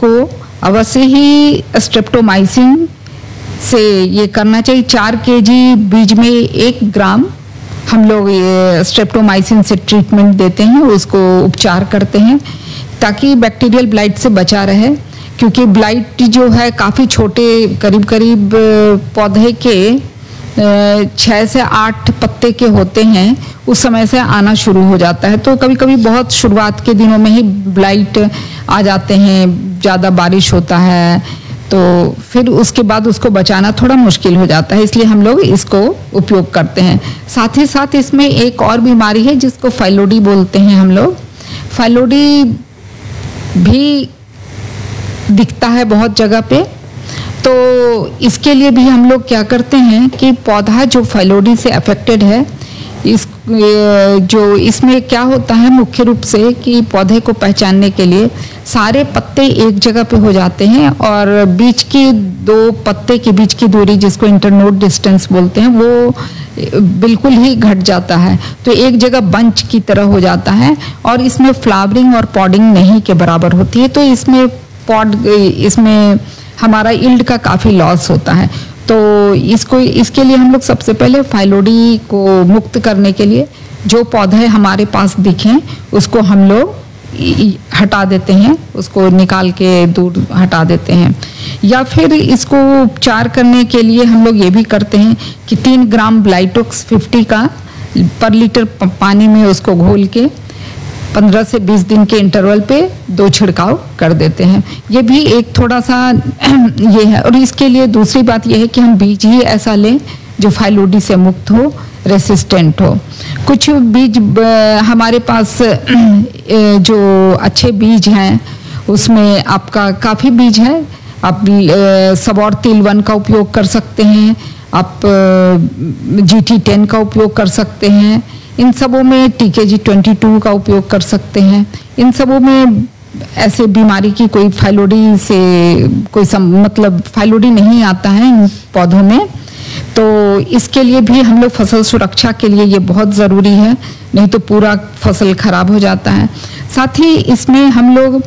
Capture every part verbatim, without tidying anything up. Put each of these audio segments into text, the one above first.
को अवश्य ही स्ट्रेप्टोमाइसिन से ये करना चाहिए। चार केजी बीज में एक ग्राम हम लोग ये स्ट्रेप्टोमाइसिन से ट्रीटमेंट देते हैं, उसको उपचार करते हैं ताकि बैक्टीरियल ब्लाइट से बचा रहे, क्योंकि ब्लाइट जो है काफ़ी छोटे, करीब करीब पौधे के छः से आठ पत्ते के होते हैं, उस समय से आना शुरू हो जाता है। तो कभी कभी बहुत शुरुआत के दिनों में ही ब्लाइट आ जाते हैं, ज़्यादा बारिश होता है तो फिर उसके बाद उसको बचाना थोड़ा मुश्किल हो जाता है, इसलिए हम लोग इसको उपयोग करते हैं। साथ ही साथ इसमें एक और बीमारी है जिसको फाइलोडी बोलते हैं हम लोग। फाइलोडी भी दिखता है बहुत जगह पे, तो इसके लिए भी हम लोग क्या करते हैं कि पौधा जो फाइलोडी से अफेक्टेड है, इस जो इसमें क्या होता है मुख्य रूप से कि पौधे को पहचानने के लिए सारे पत्ते एक जगह पे हो जाते हैं और बीच की दो पत्ते के बीच की दूरी, जिसको इंटरनोड डिस्टेंस बोलते हैं, वो बिल्कुल ही घट जाता है। तो एक जगह बंच की तरह हो जाता है और इसमें फ्लावरिंग और पॉडिंग नहीं के बराबर होती है। तो इसमें पॉड इसमें हमारा यील्ड का काफ़ी लॉस होता है। तो इसको इसके लिए हम लोग सबसे पहले फाइलोडी को मुक्त करने के लिए जो पौधे हमारे पास दिखें उसको हम लोग हटा देते हैं, उसको निकाल के दूर हटा देते हैं। या फिर इसको उपचार करने के लिए हम लोग ये भी करते हैं कि तीन ग्राम ब्लाइटोक्स फिफ्टी का पर लीटर पानी में उसको घोल के पंद्रह से बीस दिन के इंटरवल पे दो छिड़काव कर देते हैं। ये भी एक थोड़ा सा ये है। और इसके लिए दूसरी बात ये है कि हम बीज ही ऐसा लें जो फाइलोडी से मुक्त हो, रेसिस्टेंट हो। कुछ बीज हमारे पास जो अच्छे बीज हैं उसमें आपका काफ़ी बीज है। आप सबौर तिल वन का उपयोग कर सकते हैं, आप जी टी टेन का उपयोग कर सकते हैं, इन सबों में टी के जी ट्वेंटी टू का उपयोग कर सकते हैं। इन सबों में ऐसे बीमारी की कोई फाइलोडी से कोई सम, मतलब फाइलोडी नहीं आता है इन पौधों में। तो इसके लिए भी हम लोग फसल सुरक्षा के लिए ये बहुत ज़रूरी है, नहीं तो पूरा फसल खराब हो जाता है। साथ ही इसमें हम लोग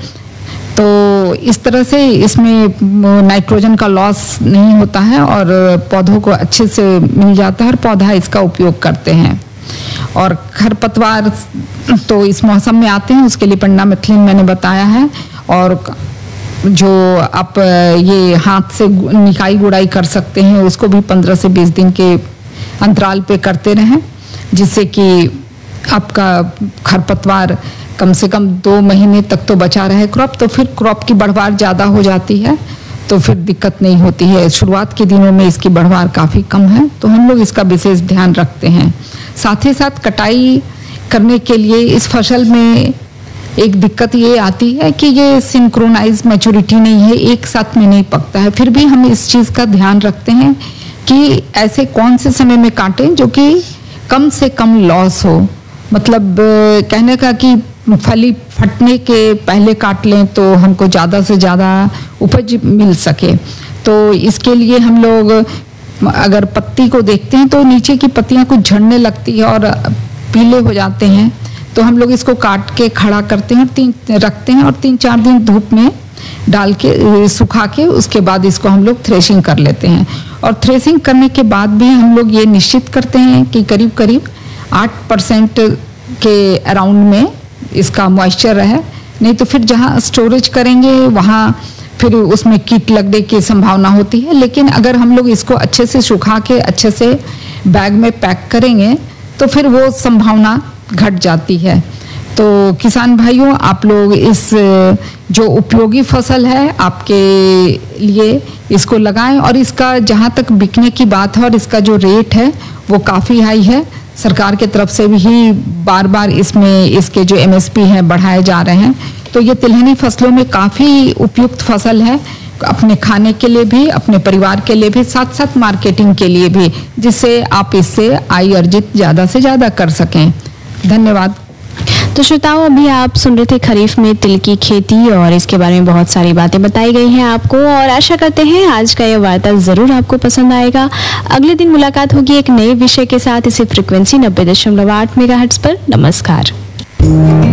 तो इस तरह से इसमें नाइट्रोजन का लॉस नहीं होता है और पौधों को अच्छे से मिल जाता है और पौधा इसका उपयोग करते हैं। और खरपतवार तो इस मौसम में आते हैं, उसके लिए पेंडामिथलिन मैंने बताया है। और जो आप ये हाथ से निकाई गुड़ाई कर सकते हैं उसको भी पंद्रह से बीस दिन के अंतराल पे करते रहें, जिससे कि आपका खरपतवार कम से कम दो महीने तक तो बचा रहे क्रॉप। तो फिर क्रॉप की बढ़वार ज़्यादा हो जाती है तो फिर दिक्कत नहीं होती है। शुरुआत के दिनों में इसकी बढ़वार काफ़ी कम है, तो हम लोग इसका विशेष ध्यान रखते हैं। साथ ही साथ कटाई करने के लिए इस फसल में एक दिक्कत ये आती है कि ये सिंक्रोनाइज मैच्योरिटी नहीं है, एक साथ में नहीं पकता है। फिर भी हम इस चीज़ का ध्यान रखते हैं कि ऐसे कौन से समय में काटें जो कि कम से कम लॉस हो। मतलब कहने का कि फली फटने के पहले काट लें तो हमको ज़्यादा से ज़्यादा उपज मिल सके। तो इसके लिए हम लोग अगर पत्ती को देखते हैं तो नीचे की पत्तियां कुछ झड़ने लगती है और पीले हो जाते हैं, तो हम लोग इसको काट के खड़ा करते हैं, तीन रखते हैं और तीन चार दिन धूप में डाल के सुखा के उसके बाद इसको हम लोग थ्रेशिंग कर लेते हैं। और थ्रेशिंग करने के बाद भी हम लोग ये निश्चित करते हैं कि करीब करीब आठ परसेंट के अराउंड में इसका मॉइस्चर रहे, नहीं तो फिर जहाँ स्टोरेज करेंगे वहाँ फिर उसमें कीट लगने की संभावना होती है। लेकिन अगर हम लोग इसको अच्छे से सुखा के अच्छे से बैग में पैक करेंगे तो फिर वो संभावना घट जाती है। तो किसान भाइयों, आप लोग इस जो उपयोगी फसल है आपके लिए इसको लगाएं। और इसका जहाँ तक बिकने की बात है और इसका जो रेट है वो काफ़ी हाई है। सरकार के तरफ से भी बार बार इसमें इसके जो एम एस पी हैं बढ़ाए जा रहे हैं। तो ये तिलहनी फसलों में काफ़ी उपयुक्त फसल है, अपने खाने के लिए भी, अपने परिवार के लिए भी, साथ साथ मार्केटिंग के लिए भी, जिससे आप इससे आय अर्जित ज़्यादा से ज़्यादा कर सकें। धन्यवाद। तो श्रोताओं, अभी आप सुन रहे थे खरीफ में तिल की खेती और इसके बारे में बहुत सारी बातें बताई गई हैं आपको, और आशा करते हैं आज का यह वार्ता ज़रूर आपको पसंद आएगा। अगले दिन मुलाकात होगी एक नए विषय के साथ इसी फ्रिक्वेंसी नब्बे दशमलव आठ मेगाहर्ट्ज़ पर। नमस्कार।